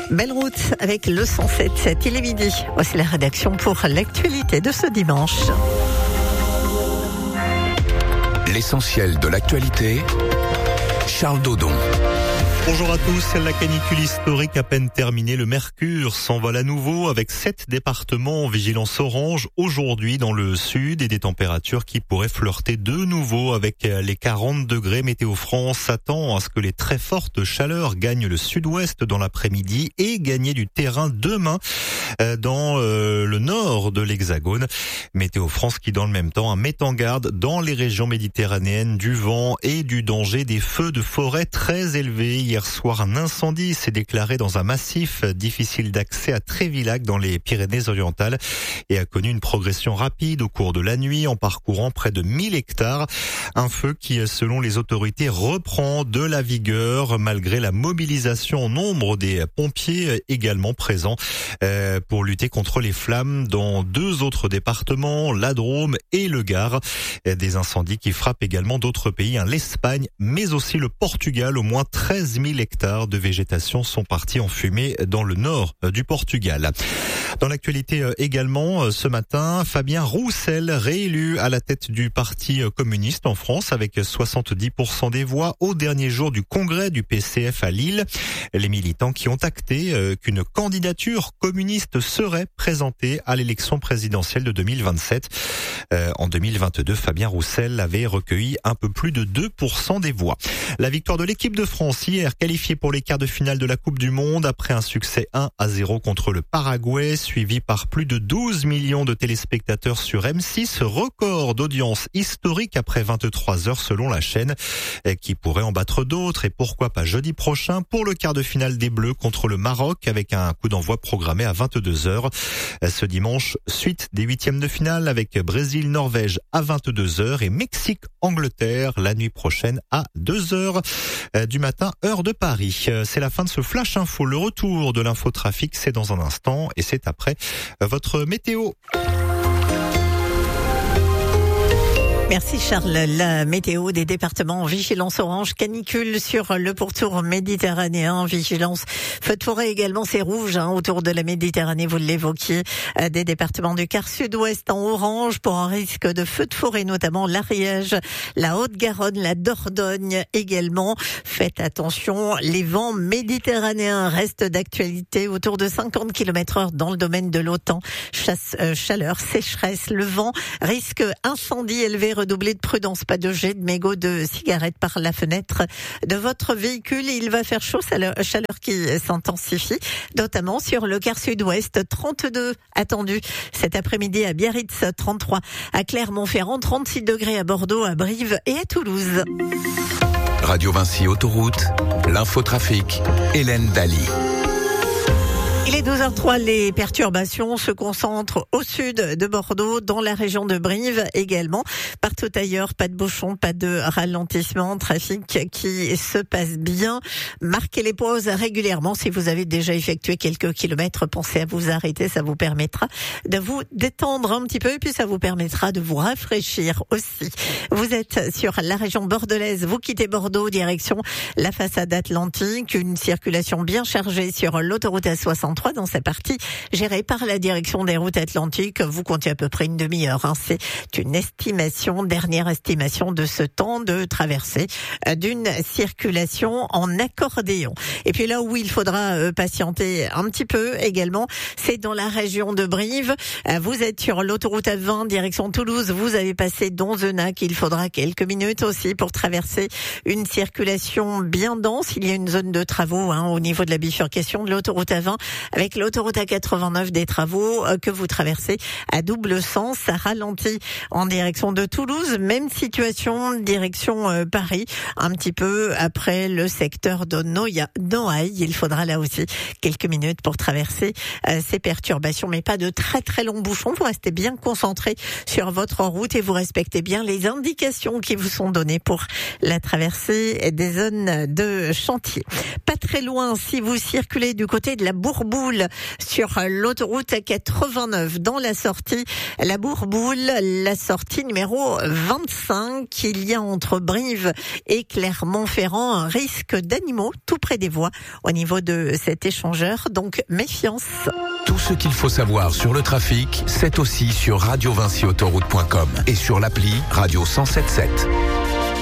Belle route avec le 107.7, il est midi. Voici la rédaction pour l'actualité de ce dimanche. L'essentiel de l'actualité, Charles Dodon. Bonjour à tous, la canicule historique à peine terminée, le mercure s'envole à nouveau avec 7 départements en vigilance orange aujourd'hui dans le sud et des températures qui pourraient flirter de nouveau avec les 40 degrés. Météo France s'attend à ce que les très fortes chaleurs gagnent le sud-ouest dans l'après-midi et gagner du terrain demain dans le nord de l'Hexagone. Météo France qui dans le même temps met en garde dans les régions méditerranéennes du vent et du danger des feux de forêt très élevés. Hier soir, un incendie s'est déclaré dans un massif difficile d'accès à Trévillac dans les Pyrénées-Orientales et a connu une progression rapide au cours de la nuit en parcourant près de 1000 hectares. Un feu qui, selon les autorités, reprend de la vigueur malgré la mobilisation en nombre des pompiers également présents pour lutter contre les flammes dans 2 autres départements, la Drôme et le Gard. Des incendies qui frappent également d'autres pays, l'Espagne, mais aussi le Portugal. Au moins 13 000 hectares de végétation sont partis en fumée dans le nord du Portugal. Dans l'actualité également, ce matin, Fabien Roussel réélu à la tête du Parti communiste en France avec 70% des voix au dernier jour du congrès du PCF à Lille. Les militants qui ont acté qu'une candidature communiste serait présentée à l'élection présidentielle de 2027. En 2022, Fabien Roussel avait recueilli un peu plus de 2% des voix. La victoire de l'équipe de France hier, qualifiée pour les quarts de finale de la Coupe du Monde après un succès 1-0 contre le Paraguay, suivi par plus de 12 millions de téléspectateurs sur M6, record d'audience historique après 23 heures selon la chaîne, qui pourrait en battre d'autres et pourquoi pas jeudi prochain pour le quart de finale des Bleus contre le Maroc avec un coup d'envoi programmé à 22 heures. Ce dimanche, suite des 8e de finale avec Brésil-Norvège à 22 heures et Mexique-Angleterre la nuit prochaine à 2 heures du matin, heure de Paris. C'est la fin de ce Flash Info. Le retour de l'infotrafic, c'est dans un instant et c'est après votre météo. Merci Charles. La météo des départements en vigilance orange, canicule sur le pourtour méditerranéen, vigilance feu de forêt également, c'est rouge autour de la Méditerranée, vous l'évoquiez, des départements du quart sud-ouest en orange pour un risque de feu de forêt, notamment l'Ariège, la Haute-Garonne, la Dordogne également. Faites attention, les vents méditerranéens restent d'actualité autour de 50 km/h dans le domaine de l'OTAN. Chaleur, sécheresse, le vent, risque incendie élevé. Redoubler de prudence, pas de jet de mégots de cigarettes par la fenêtre de votre véhicule. Il va faire chaud, chaleur qui s'intensifie, notamment sur le quart sud-ouest. 32 attendus cet après-midi à Biarritz, 33 à Clermont-Ferrand, 36 degrés à Bordeaux, à Brive et à Toulouse. Radio Vinci Autoroute, l'infotrafic, Hélène Daly. Il est 12h03, les perturbations se concentrent au sud de Bordeaux, dans la région de Brive également. Partout ailleurs, pas de bouchons, pas de ralentissement, trafic qui se passe bien. Marquez les pauses régulièrement. Si vous avez déjà effectué quelques kilomètres, pensez à vous arrêter, ça vous permettra de vous détendre un petit peu et puis ça vous permettra de vous rafraîchir aussi. Vous êtes sur la région bordelaise, vous quittez Bordeaux, direction la façade atlantique, une circulation bien chargée sur l'autoroute A63 dans sa partie gérée par la direction des routes atlantiques. Vous comptez à peu près une demi-heure. C'est une estimation, dernière estimation de ce temps de traversée d'une circulation en accordéon. Et puis là où il faudra patienter un petit peu également, c'est dans la région de Brive. Vous êtes sur l'autoroute A20 direction Toulouse. Vous avez passé Donzenac. Il faudra quelques minutes aussi pour traverser une circulation bien dense. Il y a une zone de travaux au niveau de la bifurcation de l'autoroute A20 avec l'autoroute A89, des travaux que vous traversez à double sens. Ça ralentit en direction de Toulouse. Même situation, direction Paris, un petit peu après le secteur de Noailles. Il faudra là aussi quelques minutes pour traverser ces perturbations, mais pas de très très longs bouchons. Vous restez bien concentré sur votre route et vous respectez bien les indications qui vous sont données pour la traversée des zones de chantier. Pas très loin, si vous circulez du côté de la Bourboule, Bourboule sur l'autoroute 89 dans la sortie La Bourboule, la sortie numéro 25. Il y a entre Brive et Clermont-Ferrand un risque d'animaux tout près des voies au niveau de cet échangeur, donc méfiance. Tout ce qu'il faut savoir sur le trafic, c'est aussi sur radiovinciautoroute.com et sur l'appli Radio 107.7.